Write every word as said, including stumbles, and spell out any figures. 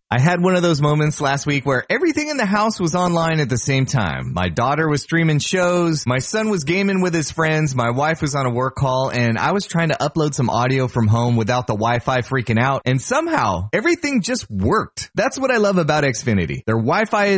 I had one of those moments last week where everything in the house was online at the same time. My daughter was streaming shows, my son was gaming with his friends, my wife was on a work call, and I was trying to upload some audio from home without the Wi-Fi freaking out, and somehow everything just worked. That's what I love about Xfinity. Their Wi-Fi